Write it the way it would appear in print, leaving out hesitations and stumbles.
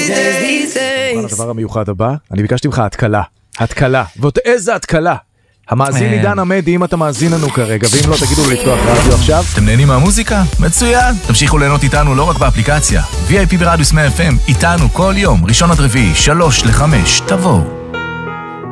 הדבר המיוחד הבא, אני ביקשתי ממך התקלה, ועוד איזה התקלה. המאזין עידן עמדי, אם אתה מאזין לנו כרגע, ואם לא תגידו לפתוח רדיו עכשיו. אתם נהנים מהמוזיקה? מצוין! תמשיכו ליהנות איתנו לא רק באפליקציה. VIP ברדיוס 100 FM, איתנו כל יום, ראשון עד רביעי, 3 ל-5, תבואו.